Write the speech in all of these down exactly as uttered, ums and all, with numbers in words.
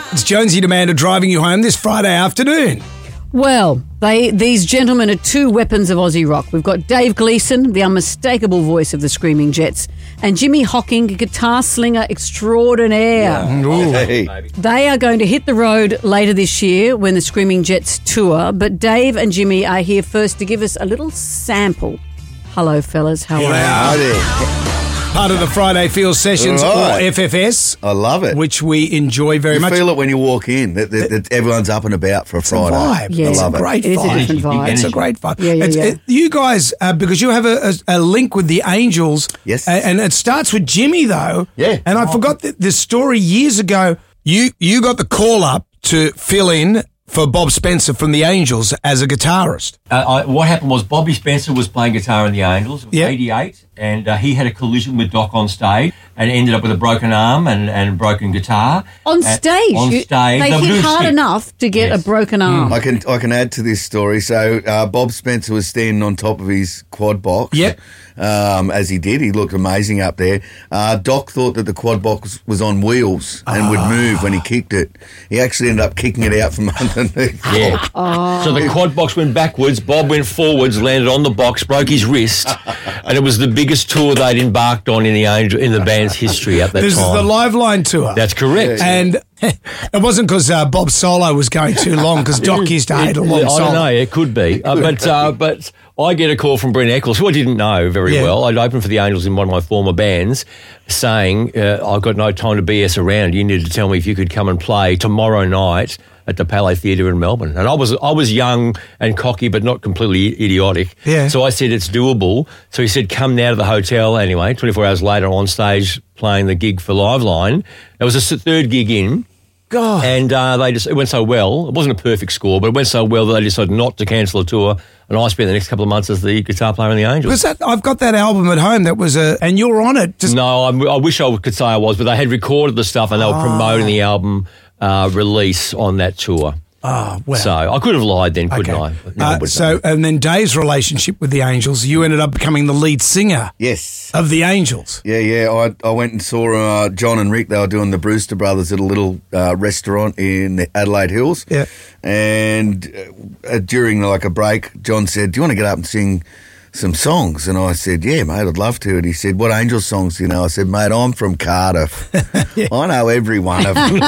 It's Jonesy Demander driving you home this Friday afternoon. Well, they these gentlemen are two weapons of Aussie rock. We've got Dave Gleeson, the unmistakable voice of the Screaming Jets, and Jimmy Hocking, guitar slinger extraordinaire. Yeah. Hey. They are going to hit the road later this year when the Screaming Jets tour, but Dave and Jimmy are here first to give us a little sample. Hello, fellas. How Here are they you? are. Howdy. Part of the Friday Field Sessions, Right. or F F S, I love it. which we enjoy very you much. feel it when you walk in, that, that, that everyone's up and about for a It's a Friday. vibe. Yeah. I It's love a it. great It is a vibe. different vibe. It's a great vibe. Yeah, yeah, It's- yeah. it- you guys, uh, because you have a, a, a link with the Angels. Yes. a- And it starts with Jimmy, though. Yeah. And I forgot the, the story years ago. You, you got the call up to fill in for Bob Spencer from the Angels as a guitarist. Uh, I, what happened was Bobby Spencer was playing guitar in the Angels. It was Yep. eighty-eight, and uh, he had a collision with Doc on stage and ended up with a broken arm and, and broken guitar. On Uh, stage. on You- stage. They were hit doing hard skit. enough to get Yes. a broken arm. I can I can add to this story. So uh, Bob Spencer was standing on top of his quad box. Yep. Um, as he did, he looked amazing up there. Uh, Doc thought that the quad box was on wheels and would move when he kicked it. He actually ended up kicking it out from underneath. Yeah. So the quad box went backwards, Bob went forwards, landed on the box, broke his wrist, and it was the biggest tour they'd embarked on in the Angel in the band's history at that This time. is the Live Line tour. That's correct. And it wasn't because uh, Bob's solo was going too long, because Doc used to hate a long I solo. don't know. It could be, uh, but uh, but I get a call from Brent Eccles, who I didn't know very Yeah. well. I'd opened for the Angels in one of my former bands, saying, uh, "I've got no time to B S around. You need to tell me if you could come and play tomorrow night at the Palais Theatre in Melbourne." And I was I was young and cocky, but not completely idiotic. Yeah. So I said it's doable. So he said, "Come now to the hotel." Anyway, twenty-four hours later, on stage playing the gig for Live Line. It was a s- third gig in. God. And uh, they just it went so well. It wasn't a perfect score, but it went so well that they decided not to cancel the tour. And I spent the next couple of months as the guitar player in the Angels. Was that, I've got that album at home that was a, and you're on it. Just No, I'm, I wish I could say I was, but they had recorded the stuff and they were promoting the album uh, release on that tour. Oh, well. So I could have lied then, couldn't Okay. I? But no, I Uh, wouldn't. so, and then Dave's relationship with the Angels, you ended up becoming the lead singer Yes. of the Angels. Yeah, yeah. I I went and saw uh, John and Rick. They were doing the Brewster Brothers at a little uh, restaurant in the Adelaide Hills. Yeah. And uh, during like a break, John said, "Do you want to get up and sing some songs?" And I said, "Yeah, mate, I'd love to." And he said, "What Angels songs do you know?" I said, "Mate, I'm from Cardiff. I know every one of them."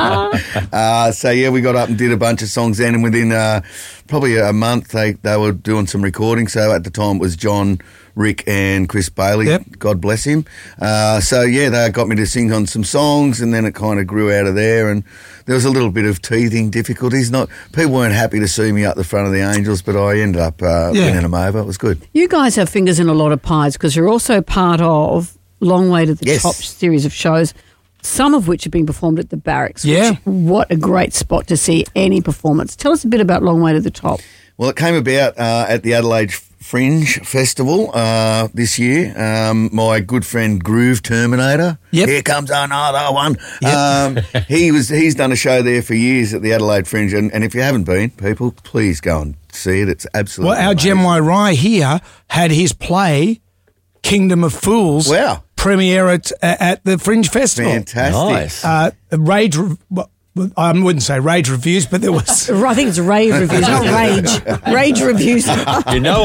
uh, so yeah, we got up and did a bunch of songs then, and within uh, probably a month, they they were doing some recording. So at the time, it was John, Rick, and Chris Bailey. Yep. God bless him. Uh, so yeah, they got me to sing on some songs, and then it kind of grew out of there. And there was a little bit of teething difficulties. Not people weren't happy to see me up the front of the Angels, but I ended up uh, Yeah. winning them over. It was good. You guys have fingers in a lot of pies because you're also part of Long Way to the Yes. Top series of shows, some of which have been performed at the Barracks. which- Yeah. what a great spot to see any performance. Tell us a bit about Long Way to the Top. Well, it came about uh, at the Adelaide Fringe Festival uh, this year. Um, my good friend Groove Terminator, Yep. here comes another one. Yep. Um, he was he's done a show there for years at the Adelaide Fringe, and, and if you haven't been, people, please go and see it. It's absolutely Well, our amazing. Jem Rye here had his play, Kingdom of Fools, Wow. premiere at, at the Fringe Festival. Fantastic. Nice. Uh, Rage, Re- well, I wouldn't say Rage Reviews, but there was... I think it's rave reviews, not rage. Rage reviews. You know